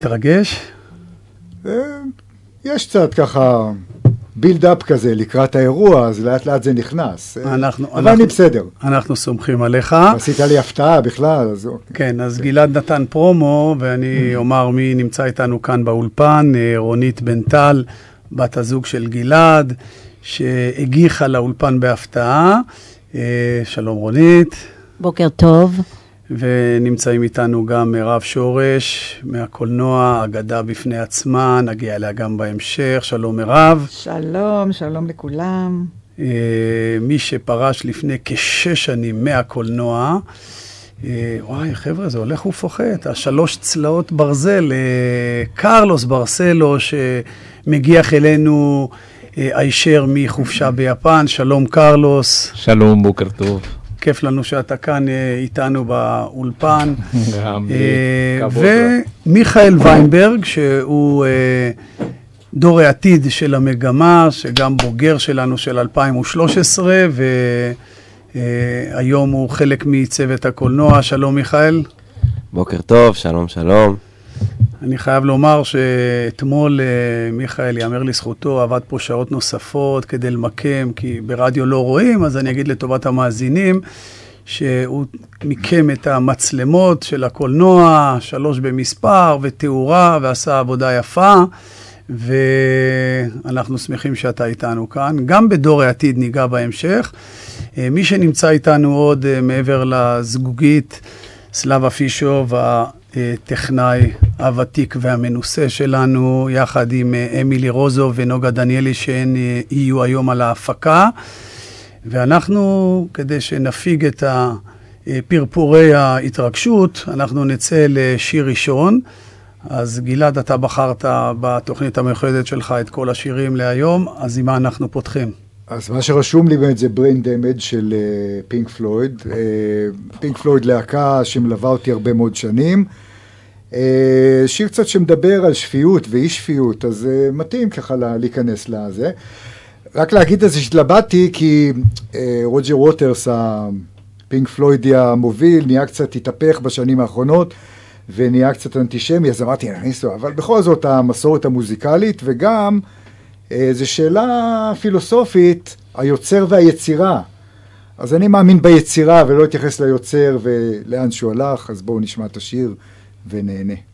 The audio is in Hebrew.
תרגש? יש קצת ככה בילד-אפ כזה לקראת האירוע, אז לאט לאט זה נכנס. אבל אני בסדר. אנחנו סומכים עליך. עשית לי הפתעה בכלל, אז אוקיי. כן, אז גלעד נתן פרומו, ואני אומר מי נמצא איתנו כאן באולפן, רונית בנטל, בת הזוג של גלעד, שהגיחה לאולפן בהפתעה. שלום רונית. בוקר טוב. ונמצאים איתנו גם מירב שורש מהקולנוע, אגדה בפני עצמה, נגיע אליה גם בהמשך. שלום מירב. שלום, שלום לכולם. מי שפרש לפני כ6 שנים מהקולנוע, וואי חבר'ה, זה הולך ופוחת, 3 צלעות ברזל, קרלוס ברסלו שמגיח אלינו הישר מחופשה ביפן. שלום קרלוס. שלום, בוקר טוב. כיף לנו שאתה כאן איתנו באולפן. גם כבוד. ומיכאל ויינברג, שהוא דור העתיד של המגמה, שגם בוגר שלנו של 2013, והיום הוא חלק מצוות הקולנוע. שלום מיכאל. בוקר טוב, שלום שלום. אני חייב לומר שאתמול מיכאל, יאמר לזכותו, עבד פה שעות נוספות כדי למקם, כי ברדיו לא רואים, אז אני אגיד לטובת המאזינים, שהוא מיקם את המצלמות של הקולנוע, 3 במספר, ותאורה, ועשה עבודה יפה, ואנחנו שמחים שאתה איתנו כאן. גם בדור העתיד ניגע בהמשך. מי שנמצא איתנו עוד מעבר לזגוגית, סלאבה פישוב, הטכנאי הוותיק והמנוסה שלנו, יחד עם אמילי רוזו ונוגה דניאלי, שהן יהיו היום על ההפקה. ואנחנו, כדי שנפיג את פרפורי ההתרגשות, אנחנו נצא לשיר ראשון. אז גלעד, אתה בחרת בתוכנית המיוחדת שלך את כל השירים להיום, אז עם מה אנחנו פותחים? אז מה שרשום לי באמת זה Brain Damage של פינק פלויד. פינק פלויד להקה שמלווה אותי הרבה מאוד שנים. שיר קצת שמדבר על שפיות ואי שפיות, אז מתאים ככה להיכנס לזה. רק להגיד את זה שהתלבטתי, כי רוג'ר ווטרס, הפינק פלוידי המוביל, נהיה קצת התהפך בשנים האחרונות, ונהיה קצת אנטישמי, אז אמרתי, נכניס לו, אבל בכל זאת המסורת המוזיקלית, וגם זו שאלה פילוסופית, היוצר והיצירה. אז אני מאמין ביצירה ולא אתייחס ליוצר ולאן שהוא הלך, אז בואו נשמע את השיר ונהנה.